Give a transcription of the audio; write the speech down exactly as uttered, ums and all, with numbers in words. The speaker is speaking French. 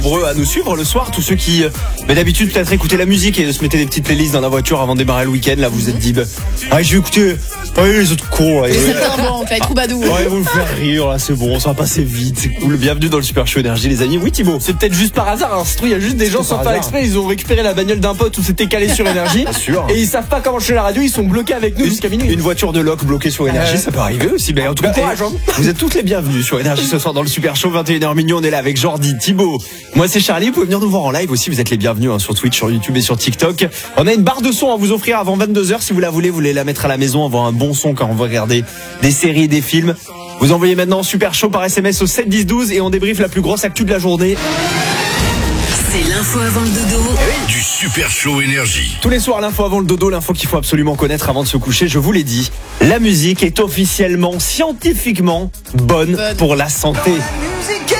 Nombreux à nous suivre le soir, tous ceux qui, mais d'habitude peut-être écoutaient la musique et se mettaient des petites playlists dans la voiture avant de démarrer le week-end. Là, vous êtes dit, bah, ouais, je vais écouter, ouais, les autres cons. Ouais, c'est un bon, les troubadours. Ouais, vous me faire rire, là, c'est bon, ça va passer vite, c'est cool. Bienvenue dans le Super Show Énergie, les amis. Oui, Thibaut. C'est peut-être juste par hasard, hein. Il y a juste des gens sans faire exprès, ils ont récupéré la bagnole d'un pote où c'était calé sur Énergie. Sûr. Et ils savent pas comment changer la radio, ils sont bloqués avec nous Une, jusqu'à minuit. une voiture de loc bloquée sur Énergie, Euh, ça peut arriver aussi. Mais en tout cas, bon courage, hein. vous êtes toutes les bienvenues sur Énergie ce soir dans le Super Show, vingt et une heures minuit. On est là avec Jordi, Thibaut. Moi, c'est Charlie. Vous pouvez venir nous voir en live aussi. Vous êtes les bienvenus hein, sur Twitch, sur YouTube et sur TikTok. On a une barre de son à vous offrir avant vingt-deux heures. Si vous la voulez, vous voulez la mettre à la maison, avoir un bon son quand on va regarder des séries, des films. Vous envoyez maintenant Super Show par S M S au sept dix douze et on débriefe la plus grosse actu de la journée. C'est l'info avant le dodo. Du Super Show Énergie. Tous les soirs, l'info avant le dodo, l'info qu'il faut absolument connaître avant de se coucher. Je vous l'ai dit, la musique est officiellement, scientifiquement bonne Bonne. pour la santé. Musique